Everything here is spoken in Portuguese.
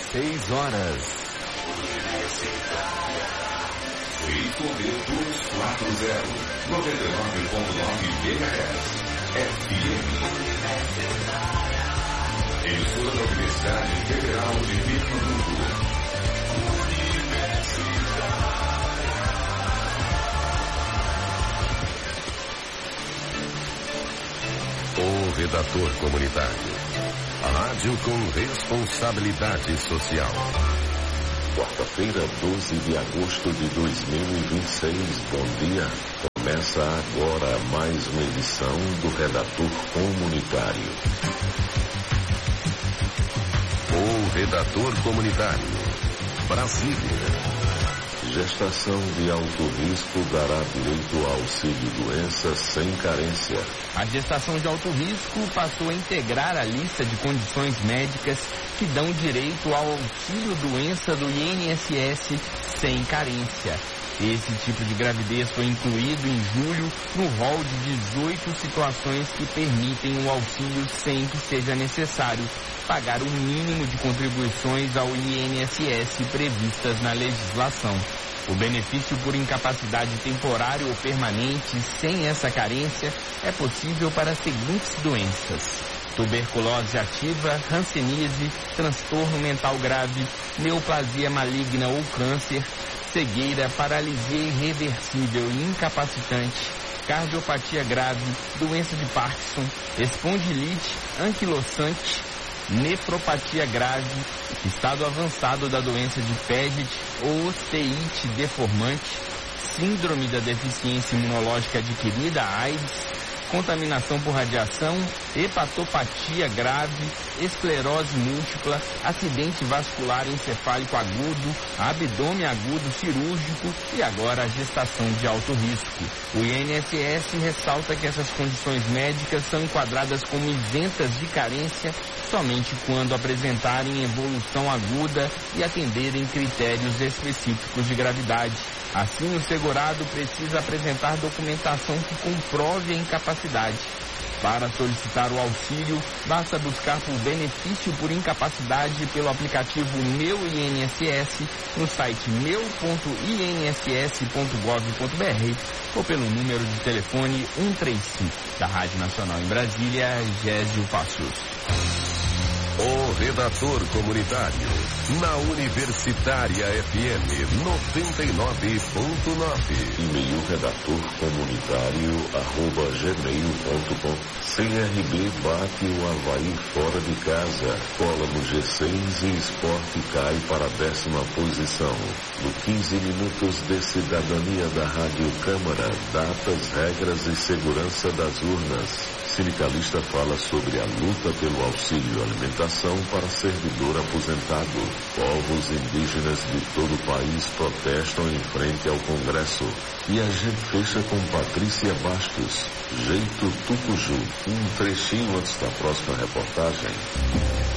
16 horas. Ricomer 240, 99.9 MHz, FM. Emissora da Universidade Federal de Rio Branco. O Redator Comunitário. A rádio com responsabilidade social. Quarta-feira, 12 de agosto de 2026. Bom dia. Começa agora mais uma edição do Redator Comunitário. O Redator Comunitário. Brasília. Gestação de alto risco dará direito ao auxílio-doença sem carência. A gestação de alto risco passou a integrar a lista de condições médicas que dão direito ao auxílio-doença do INSS sem carência. Esse tipo de gravidez foi incluído em julho no rol de 18 situações que permitem o auxílio sem que seja necessário pagar o mínimo de contribuições ao INSS previstas na legislação. O benefício por incapacidade temporária ou permanente sem essa carência é possível para as seguintes doenças: tuberculose ativa, hanseníase, transtorno mental grave, neoplasia maligna ou câncer, cegueira, paralisia irreversível e incapacitante, cardiopatia grave, doença de Parkinson, espondilite anquilosante, nefropatia grave, estado avançado da doença de Paget ou osteite deformante, síndrome da deficiência imunológica adquirida, AIDS, contaminação por radiação, hepatopatia grave, esclerose múltipla, acidente vascular encefálico agudo, abdômen agudo cirúrgico e agora a gestação de alto risco. O INSS ressalta que essas condições médicas são enquadradas como isentas de carência somente quando apresentarem evolução aguda e atenderem critérios específicos de gravidade. Assim, o segurado precisa apresentar documentação que comprove a incapacidade. Para solicitar o auxílio, basta buscar por benefício por incapacidade pelo aplicativo Meu INSS no site meu.inss.gov.br ou pelo número de telefone 135 da Rádio Nacional em Brasília, Gésio Passos. O Redator Comunitário, na Universitária FM 99.9. E-mail redatorcomunitário@gmail.com. CRB bate o Avaí fora de casa, cola no G6 e Esporte cai para a 10ª posição. No 15 minutos de cidadania da Rádio Câmara, datas, regras e segurança das urnas. Sindicalista fala sobre a luta pelo auxílio alimentação para servidor aposentado. Povos indígenas de todo o país protestam em frente ao Congresso. E a gente fecha com Patrícia Bastos, Jeito Tucuju. Um trechinho antes da próxima reportagem.